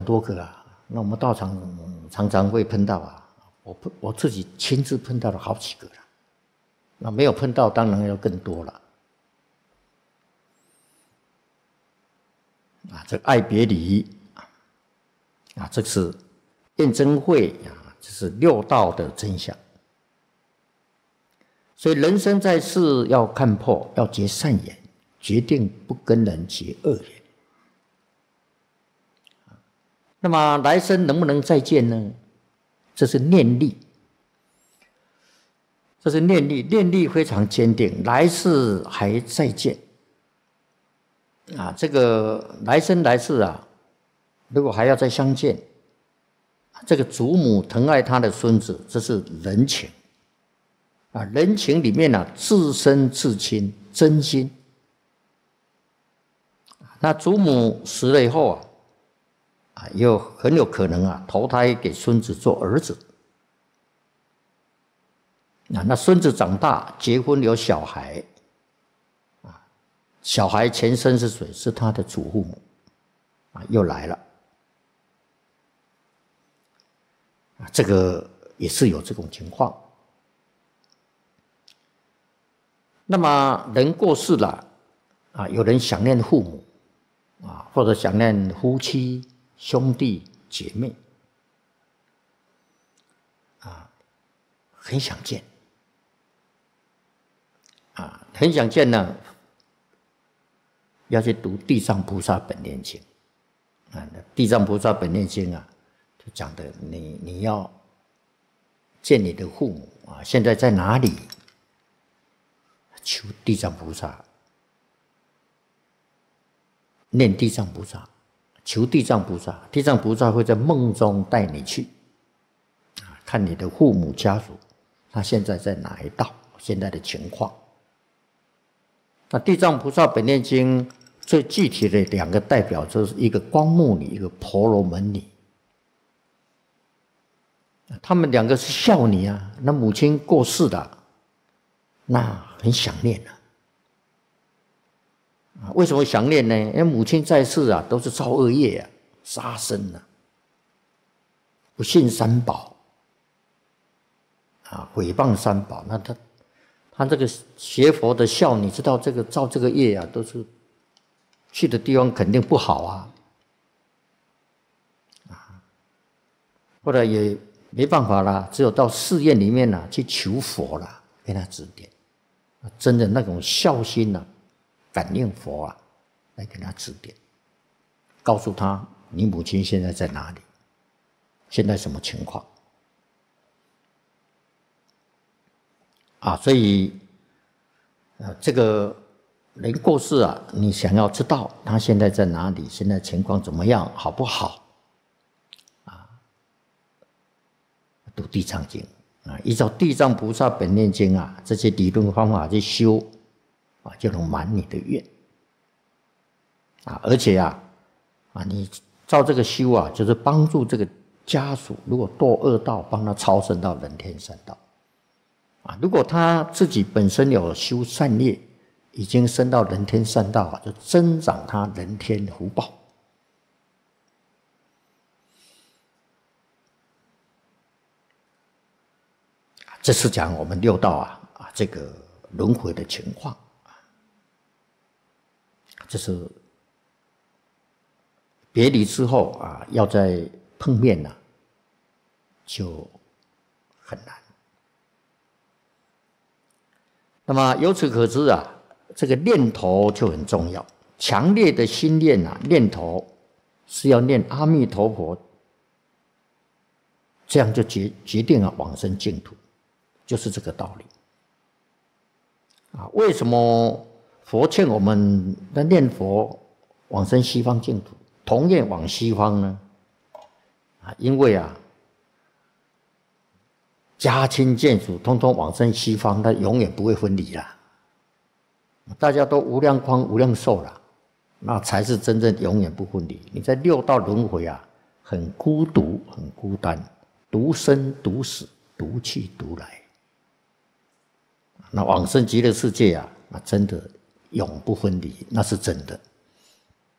多个啊，那我们道场常常会碰到啊，我自己亲自碰到了好几个了，那没有碰到当然要更多了。啊，这个爱别离啊，这是验证会啊，这是六道的真相。所以人生在世要看破，要结善缘，决定不跟人结恶缘。那么来生能不能再见呢？这是念力，这是念力，念力非常坚定，来世还再见。啊，这个来生来世啊，如果还要再相见，这个祖母疼爱他的孙子，这是人情。啊，人情里面啊，至深至亲，真心。那祖母死了以后啊，又很有可能啊，投胎给孙子做儿子。那孙子长大，结婚有小孩，啊，小孩前身是谁？是他的祖父母，啊，又来了。啊，这个也是有这种情况。那么人过世了，啊，有人想念父母，啊，或者想念夫妻、兄弟姐妹，啊，很想见，啊，很想见呢，要去读《地藏菩萨本愿经》，啊，《地藏菩萨本愿经》啊，就讲的你要见你的父母啊，现在在哪里？求地藏菩萨，念地藏菩萨，求地藏菩萨，地藏菩萨会在梦中带你去，看你的父母家属，他现在在哪一道，现在的情况。那地藏菩萨本愿经最具体的两个代表，就是一个光目女，一个婆罗门女。他们两个是孝女啊，那母亲过世了，那很想念啊。为什么想念呢？因为母亲在世啊，都是造恶业啊，杀生啊，不信三宝啊，毁谤三宝。那他这个学佛的孝女，知道这个造这个业啊，都是去的地方肯定不好啊，后来也没办法啦，只有到寺院里面啊去求佛啦，给他指点。真的那种孝心啊，感应佛啊，来给他指点，告诉他你母亲现在在哪里，现在什么情况啊？所以这个人过世啊，你想要知道他现在在哪里，现在情况怎么样，好不好啊？读地藏经啊，依照地藏菩萨本愿经啊，这些理论方法去修啊，就能满你的愿啊。而且你照这个修啊，就是帮助这个家属，如果堕恶道，帮他超生到人天三道啊。如果他自己本身有修善业，已经升到人天三道啊，就增长他人天福报。这是讲我们六道这个轮回的情况，这是别离之后啊，要再碰面呢，就很难。那么由此可知啊，这个念头就很重要，强烈的心念啊，念头是要念阿弥陀佛，这样就决定了往生净土。就是这个道理啊！为什么佛劝我们的念佛往生西方净土，同愿往西方呢？因为家亲眷属通通往生西方，那永远不会分离啦。大家都无量光无量寿啦，那才是真正永远不分离。你在六道轮回很孤独，很孤单，独生独死，独去独来。那往生极乐世界那真的永不分离，那是真的。